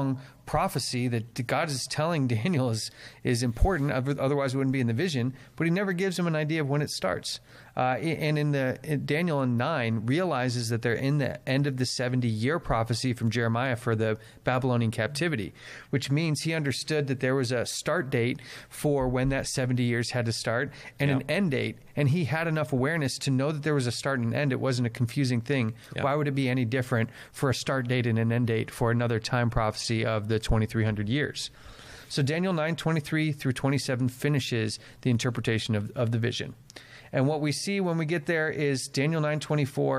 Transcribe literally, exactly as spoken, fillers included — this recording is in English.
long prophecy that God is telling Daniel is is important, otherwise it wouldn't be in the vision, but he never gives him an idea of when it starts. Uh, and in the in Daniel in nine realizes that they're in the end of the seventy-year prophecy from Jeremiah for the Babylonian captivity, which means he understood that there was a start date for when that seventy years had to start and Yeah. an end date, and he had enough awareness to know that there was a start and an end. It wasn't a confusing thing. Yeah. Why would it be any different for a start date and an end date for another time prophecy of the twenty-three hundred years? So Daniel nine twenty-three through twenty-seven finishes the interpretation of, of the vision. And what we see when we get there is Daniel nine twenty-four